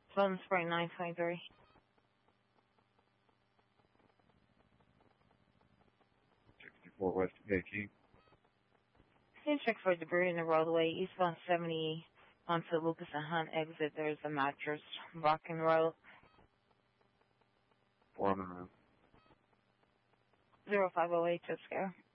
Sun Spring 923. West KT. Can you check for debris in the roadway eastbound 70 onto Lucas and Hunt exit? There's a mattress blocking the road. 4 on the road. 0508 to scare.